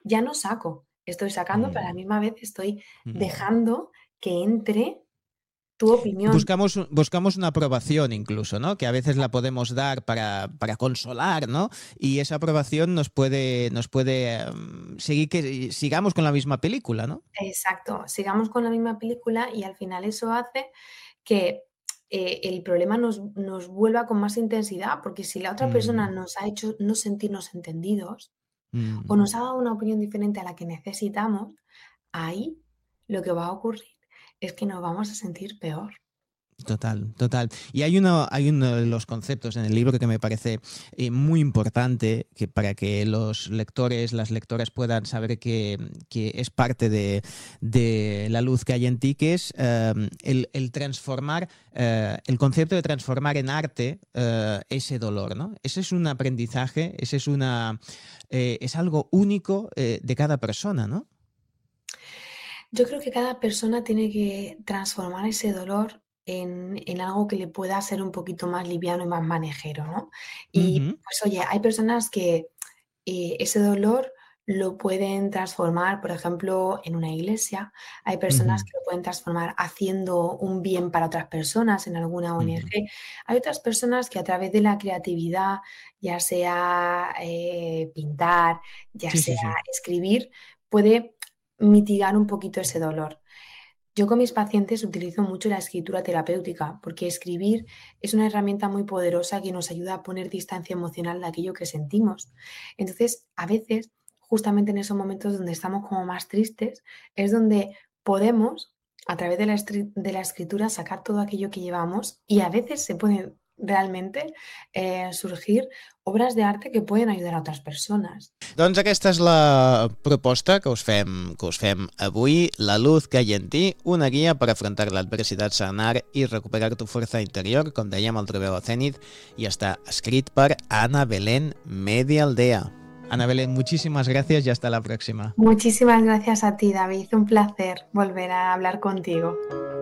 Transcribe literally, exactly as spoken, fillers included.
ya no saco, estoy sacando, pero a la Mm, misma vez estoy mm. dejando que entre tu opinión. Buscamos, buscamos una aprobación incluso, ¿no? Que a veces la podemos dar para, para consolar, ¿no? Y esa aprobación nos puede, nos puede um, seguir que sigamos con la misma película, ¿no? Exacto, sigamos con la misma película y al final eso hace que eh, el problema nos, nos vuelva con más intensidad, porque si la otra persona Mm, nos ha hecho no sentirnos entendidos o mm. nos ha dado una opinión diferente a la que necesitamos, ahí lo que va a ocurrir es que nos vamos a sentir peor. Total, total. Y hay uno, hay uno de los conceptos en el libro que me parece eh, muy importante que para que los lectores, las lectoras puedan saber que, que es parte de, de la luz que hay en ti, que es eh, el, el transformar, eh, el concepto de transformar en arte eh, ese dolor, ¿no? Ese es un aprendizaje, ese es una, eh, es algo único eh, de cada persona, ¿no? Yo creo que cada persona tiene que transformar ese dolor en, en algo que le pueda ser un poquito más liviano y más manejero, ¿no? Y Ujú, pues oye, hay personas que eh, ese dolor lo pueden transformar, por ejemplo, en una iglesia. Hay personas ujú, que lo pueden transformar haciendo un bien para otras personas en alguna O N ujú. G. Hay otras personas que a través de la creatividad, ya sea eh, pintar, ya Sí, sea sí, sí. escribir, puede mitigar un poquito ese dolor. Yo con mis pacientes utilizo mucho la escritura terapéutica, porque escribir es una herramienta muy poderosa que nos ayuda a poner distancia emocional de aquello que sentimos. Entonces, a veces, justamente en esos momentos donde estamos como más tristes, es donde podemos, a través de la, estri- de la escritura, sacar todo aquello que llevamos y a veces se pueden realmente eh, surgir obras de arte que pueden ayudar a otras personas. Doncs aquesta és la proposta que us fem, que us fem avui, La luz que hay en ti, una guia per afrontar l'adversitat, sanar i recuperar tu fuerza interior, com dèiem, el trobeu a Zenit, i està escrit per Ana Belén Medialdea. Ana Belén, muchísimas gracias y hasta la próxima. Muchísimas gracias a ti, David. Un placer volver a hablar contigo.